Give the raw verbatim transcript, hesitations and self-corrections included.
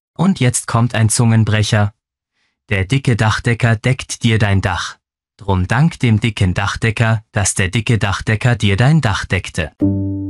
Und jetzt kommt ein Zungenbrecher. Der dicke Dachdecker deckt dir dein Dach. Drum dank dem dicken Dachdecker, dass der dicke Dachdecker dir dein Dach deckte.